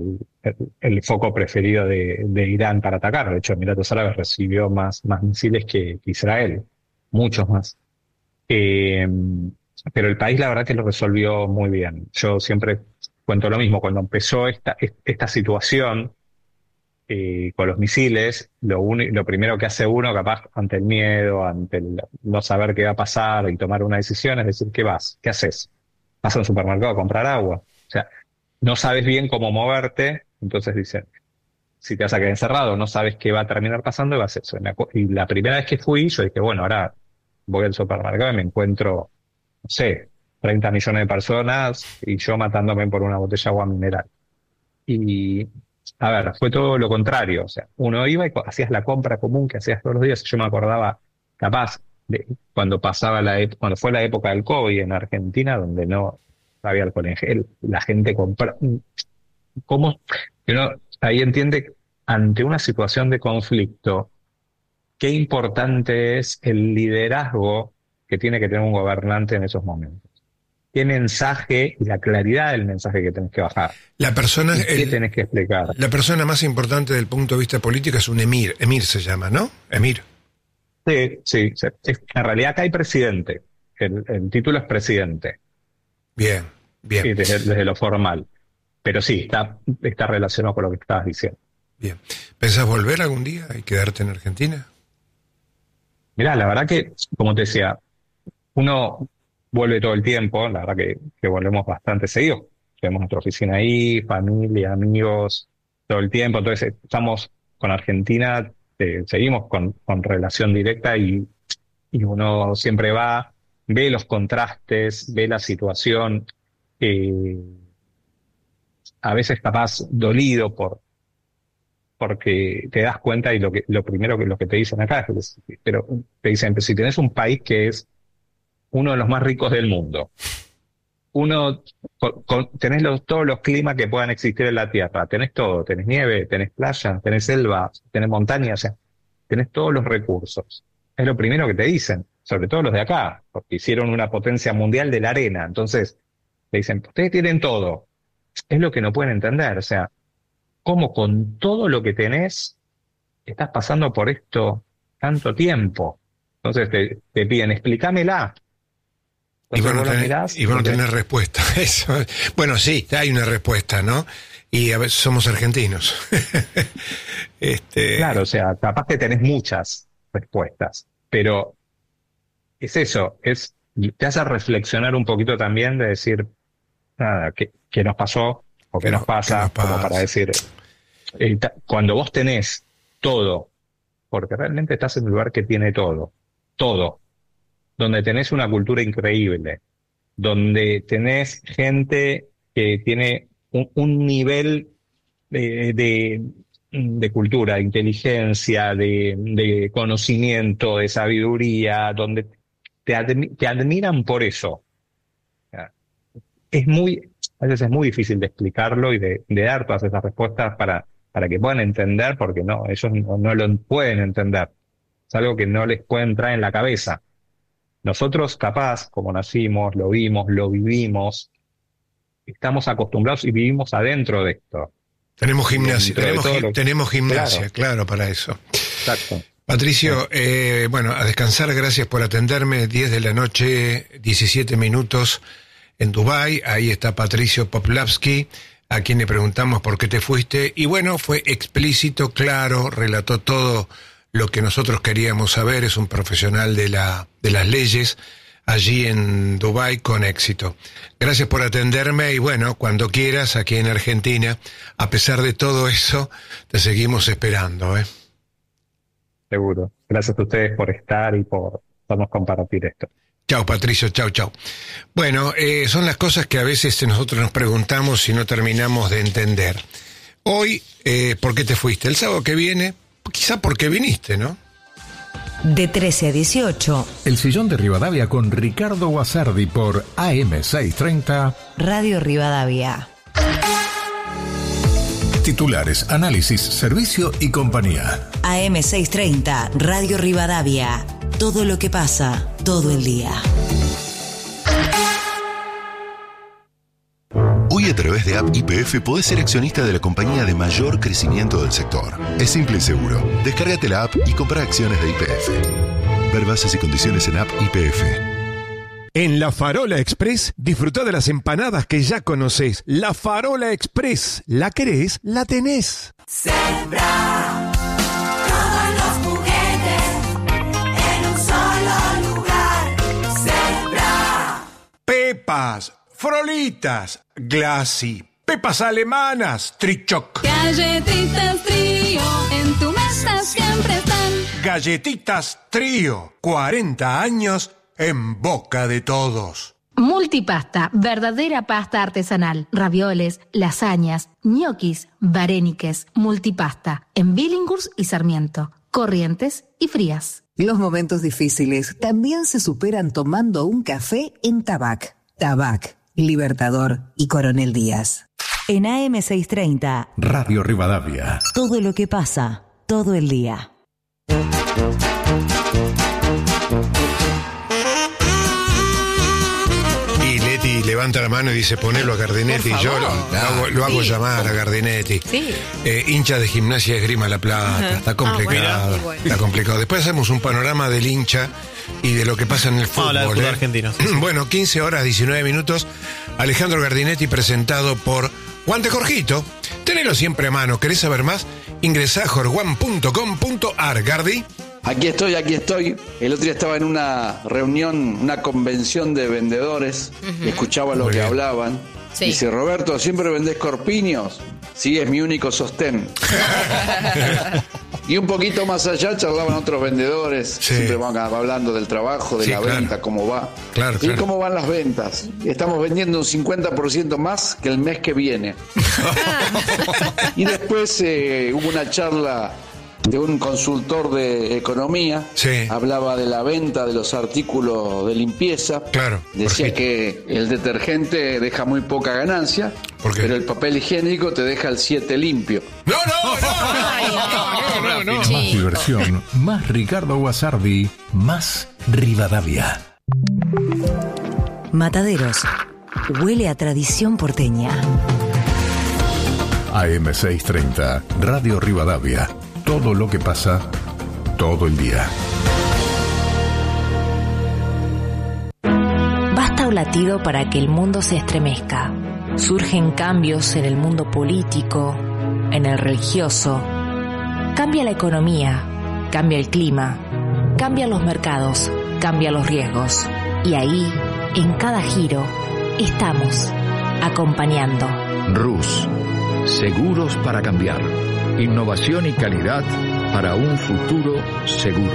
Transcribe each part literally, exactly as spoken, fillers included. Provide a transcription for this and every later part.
el, el foco preferido de, de Irán para atacar. De hecho, Emiratos Árabes recibió más, más misiles que, que Israel, muchos más. Eh, pero el país la verdad que lo resolvió muy bien. Yo siempre cuento lo mismo, cuando empezó esta, esta situación eh, con los misiles, lo, uni- lo primero que hace uno, capaz ante el miedo, ante el no saber qué va a pasar y tomar una decisión, es decir, ¿qué vas? ¿Qué haces? ¿Vas a un supermercado a comprar agua? O sea, no sabes bien cómo moverte, entonces dicen, si te vas a quedar encerrado, no sabes qué va a terminar pasando, y vas a eso. Y me acu- y la primera vez que fui, yo dije, bueno, ahora voy al supermercado y me encuentro, no sé, treinta millones de personas y yo matándome por una botella de agua mineral. Y, a ver, fue todo lo contrario. O sea, uno iba y co- hacías la compra común que hacías todos los días. Yo me acordaba, capaz, de cuando pasaba la, ep- cuando fue la época del COVID en Argentina, donde no había alcohol en gel, la gente compra. ¿Cómo? Uno ahí entiende, ante una situación de conflicto, qué importante es el liderazgo que tiene que tener un gobernante en esos momentos. Qué mensaje y la claridad del mensaje que tenés que bajar. La persona, Y qué el, tenés que explicar. la persona más importante del punto de vista político es un emir. Emir se llama, ¿no? Emir. Sí, sí. sí. Es- en realidad acá hay presidente. El, el título es presidente, Bien, bien, y desde, desde lo formal. Pero sí, está, está relacionado con lo que estabas diciendo. bien. ¿Pensás volver algún día y quedarte en Argentina? Mirá, la verdad que, como te decía, uno vuelve todo el tiempo, la verdad que, que volvemos bastante seguido. Tenemos nuestra oficina ahí, familia, amigos, todo el tiempo. Entonces, estamos con Argentina, eh, seguimos con, con relación directa y, y uno siempre va, ve los contrastes, ve la situación, eh, a veces capaz dolido por, porque te das cuenta y lo que, lo primero que lo que te dicen acá es, pero te dicen, pero si tenés un país que es uno de los más ricos del mundo, uno, con- con- tenés los, todos los climas que puedan existir en la Tierra, tenés todo, tenés nieve, tenés playa, tenés selva, tenés montaña, o sea, tenés todos los recursos. Es lo primero que te dicen, sobre todo los de acá, porque hicieron una potencia mundial de la arena, entonces te dicen, ustedes tienen todo, es lo que no pueden entender, o sea, cómo con todo lo que tenés estás pasando por esto tanto tiempo. Entonces te, te piden, explícamela. Y Entonces vos no vos lo tenés, mirás y y vos no te quedás, tenés respuesta. Eso. Bueno, sí, hay una respuesta, ¿no? Y a veces somos argentinos. claro, este, o sea, capaz que tenés muchas respuestas, pero es eso, es, te hace reflexionar un poquito también de decir, nada, ¿qué, qué nos pasó o qué ¿qué, nos no, ¿Qué nos pasa? Como para pasa? decir, eh, ta- cuando vos tenés todo, porque realmente estás en un lugar que tiene todo, todo, donde tenés una cultura increíble, donde tenés gente que tiene un, un nivel de, de, de cultura, de inteligencia, de, de conocimiento, de sabiduría, donde te, admi- te admiran por eso. Es muy, a veces es muy difícil de explicarlo y de, de dar todas esas respuestas para, para que puedan entender, porque no, ellos no, no lo pueden entender. Es algo que no les puede entrar en la cabeza. Nosotros, capaz, como nacimos, lo vimos, lo vivimos, estamos acostumbrados y vivimos adentro de esto. Tenemos Y gimnasia, dentro de tenemos, todo gi- lo... tenemos gimnasia, Claro, claro, para eso. exacto. Sí. Patricio, eh, bueno, a descansar, gracias por atenderme. diez de la noche, diecisiete minutos en Dubái. Ahí está Patricio Poplavsky, a quien le preguntamos por qué te fuiste. Y bueno, fue explícito, claro, relató todo lo que nosotros queríamos saber. Es un profesional de la, de las leyes allí en Dubái con éxito. Gracias por atenderme y bueno, cuando quieras, aquí en Argentina, a pesar de todo eso, te seguimos esperando, ¿eh? Seguro. Gracias a ustedes por estar y por darnos compartir esto. Chao, Patricio, chao, chao. Bueno, eh, son las cosas que a veces nosotros nos preguntamos y no terminamos de entender. Hoy, eh, ¿por qué te fuiste? El sábado que viene, quizá porque viniste, ¿no? De trece a dieciocho, El Sillón de Rivadavia con Ricardo Guasardi por A M seiscientos treinta. Radio Rivadavia. Titulares, análisis, servicio y compañía. A M seiscientos treinta, Radio Rivadavia. Todo lo que pasa, todo el día. Hoy a través de App Y P F podés ser accionista de la compañía de mayor crecimiento del sector. Es simple y seguro. Descárgate la app y compra acciones de Y P F. Ver bases y condiciones en App Y P F. En La Farola Express, disfrutá de las empanadas que ya conocés. La Farola Express. ¿La querés? La tenés. Sembra todos los juguetes en un solo lugar. Sembra. Pepas, Frolitas, Glassy, pepas alemanas, Trichoc. Galletitas Trío, en tu mesa siempre están. Galletitas Trío, cuarenta años en boca de todos. Multipasta, verdadera pasta artesanal. Ravioles, lasañas, ñoquis, varéniques. Multipasta, en Billinghurst y Sarmiento. Corrientes y Frías. Los momentos difíciles también se superan tomando un café en Tabac. Tabac, Libertador y Coronel Díaz. En A M seiscientos treinta, Radio Rivadavia. todo lo que pasa, todo el día. Y Leti levanta la mano y dice, ponelo a Gardinetti. Y yo lo, lo hago, lo hago Sí. llamar a Gardinetti. Sí. Eh, hincha de Gimnasia de Esgrima La Plata. Ajá. Está complicado. Ah, bueno. Bueno. Está complicado. Después hacemos un panorama del hincha y de lo que pasa en el Vamos a fútbol. hablar del fútbol ¿eh? argentino, sí, sí. Bueno, quince horas, diecinueve minutos. Alejandro Gardinetti presentado por Juan de Jorgito. Tenelo siempre a mano. ¿Querés saber más? Ingresá a jorjuan punto com punto ar. Gardi. Aquí estoy, aquí estoy. El otro día estaba en una reunión, una convención de vendedores, y escuchaba lo Muy que bien. hablaban. Sí. Dice, Roberto, ¿siempre vendés corpiños? Sí, es mi único sostén. Y un poquito más allá charlaban otros vendedores, Sí. siempre van hablando del trabajo, de Sí, la claro. venta, cómo va. Claro, y claro. cómo van las ventas. Estamos vendiendo un cincuenta por ciento más que el mes que viene. Y después eh, hubo una charla de un consultor de economía. Sí. Hablaba de la venta de los artículos de limpieza. Claro, Decía Jorgito. que el detergente deja muy poca ganancia, ¿Por qué? pero el papel higiénico te deja el siete limpio. No, no, no, no, no, no, no. Más diversión, más Ricardo Guasardi, más Rivadavia. Mataderos. Huele a tradición porteña. A M seiscientos treinta, Radio Rivadavia. Todo lo que pasa, todo el día. Basta un latido para que el mundo se estremezca. Surgen cambios en el mundo político, en el religioso. Cambia la economía, cambia el clima, cambian los mercados, cambian los riesgos. Y ahí, en cada giro, estamos acompañando. Rus. Seguros para cambiar. Innovación y calidad para un futuro seguro.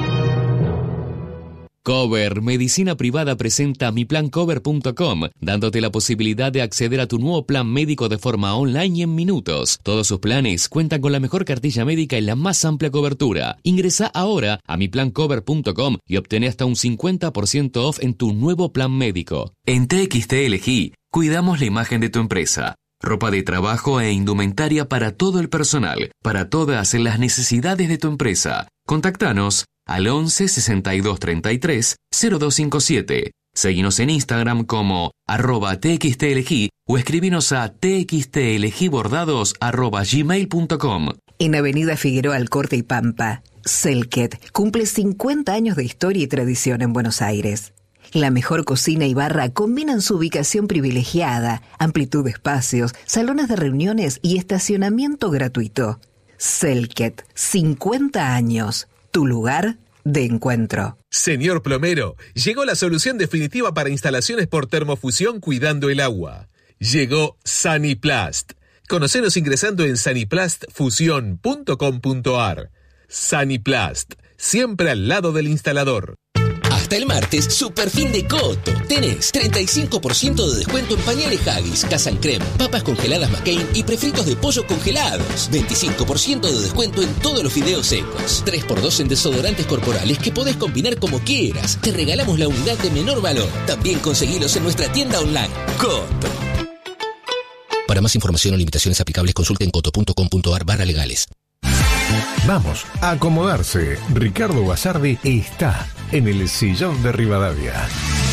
Cover, medicina privada, presenta mi plan cover punto com, dándote la posibilidad de acceder a tu nuevo plan médico de forma online y en minutos. Todos sus planes cuentan con la mejor cartilla médica y la más amplia cobertura. Ingresa ahora a mi plan cover punto com y obtén hasta un cincuenta por ciento off en tu nuevo plan médico. En T X T Elegí, cuidamos la imagen de tu empresa. Ropa de trabajo e indumentaria para todo el personal, para todas las necesidades de tu empresa. Contactanos al once sesenta y dos treinta y tres cero dos cincuenta y siete. Seguinos en Instagram como arroba txtelegí o escribinos a txtelegibordados arroba gmail punto com. En Avenida Figueroa Alcorte y Pampa, Selket cumple cincuenta años de historia y tradición en Buenos Aires. La mejor cocina y barra combinan su ubicación privilegiada, amplitud de espacios, salones de reuniones y estacionamiento gratuito. Selket, cincuenta años, tu lugar de encuentro. Señor plomero, llegó la solución definitiva para instalaciones por termofusión cuidando el agua. Llegó Saniplast. Conocenos ingresando en saniplast fusión punto com punto ar. Saniplast, siempre al lado del instalador. Hasta el martes, super fin de Coto. Tenés treinta y cinco por ciento de descuento en pañales Haggis, Casan Creme, papas congeladas McCain y prefritos de pollo congelados. veinticinco por ciento de descuento en todos los fideos secos. tres por dos en desodorantes corporales que podés combinar como quieras. Te regalamos la unidad de menor valor. También conseguilos en nuestra tienda online. Coto. Para más información o limitaciones aplicables, consulte en coto punto com punto ar barra legales. Vamos a acomodarse. Ricardo Guasardi está en el sillón de Rivadavia.